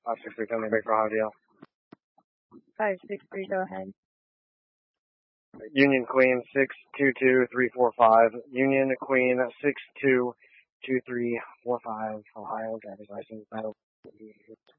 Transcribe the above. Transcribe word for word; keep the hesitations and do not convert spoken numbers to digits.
five six three, coming back for Ohio D L. five six three, go ahead. Union Queen six two two three four five. Union Queen six two two three four five. Ohio driver's license battle.